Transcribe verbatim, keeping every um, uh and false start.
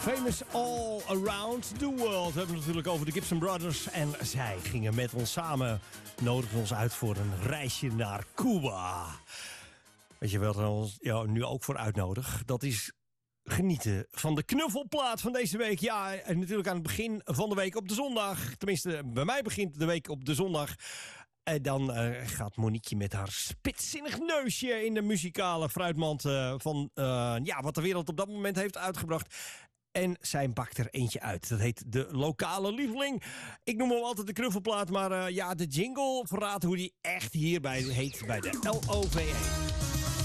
Famous All Around the World. We hebben het natuurlijk over de Gibson Brothers. En zij gingen met ons samen, nodigden ons uit voor een reisje naar Cuba. Weet je wel, waar ons ja, nu ook voor uitnodig? Dat is genieten van de knuffelplaat van deze week. Ja, en natuurlijk aan het begin van de week op de zondag. Tenminste, bij mij begint de week op de zondag. En dan uh, gaat Monique met haar spitzinnig neusje in de muzikale fruitmand uh, van uh, ja, wat de wereld op dat moment heeft uitgebracht. En zij bakt er eentje uit. Dat heet de lokale lieveling. Ik noem hem altijd de knuffelplaat, maar uh, ja, de jingle verraadt hoe die echt hierbij heet bij de L O V E.